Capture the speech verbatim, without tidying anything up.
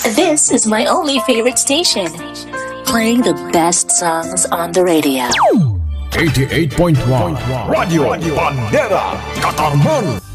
This is my only favorite station, playing the best songs on the radio. eighty-eight point one Radio Bandera Katarman.